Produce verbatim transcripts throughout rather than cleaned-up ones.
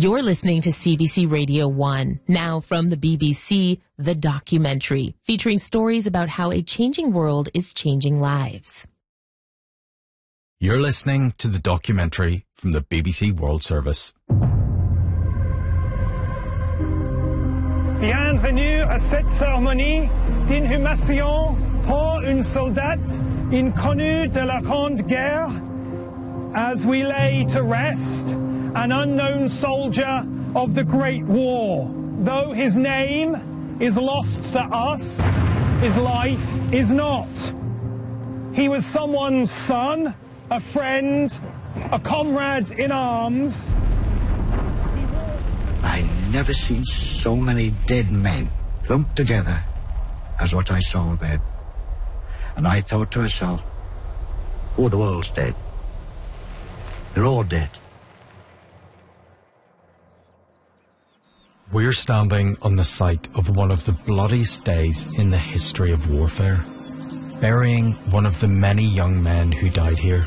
You're listening to C B C Radio one. Now from the B B C, The Documentary, featuring stories about how a changing world is changing lives. You're listening to The Documentary from the B B C World Service. Bienvenue à cette cérémonie d'inhumation pour un soldat inconnu de la Grande Guerre, as we lay to rest an unknown soldier of the Great War. Though his name is lost to us, his life is not. He was someone's son, a friend, a comrade in arms. I never seen so many dead men clumped together as what I saw then. And I thought to myself, oh, the world's dead. They're all dead. We're standing on the site of one of the bloodiest days in the history of warfare, burying one of the many young men who died here.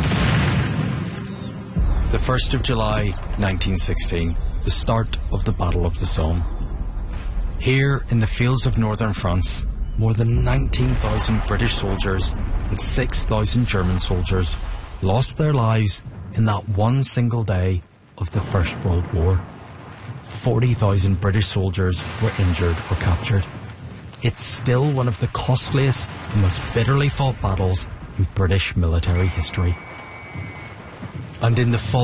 The first of July, nineteen sixteen, the start of the Battle of the Somme. Here in the fields of northern France, more than nineteen thousand British soldiers and six thousand German soldiers lost their lives in that one single day of the First World War. forty thousand British soldiers were injured or captured. It's still one of the costliest and most bitterly fought battles in British military history. And in the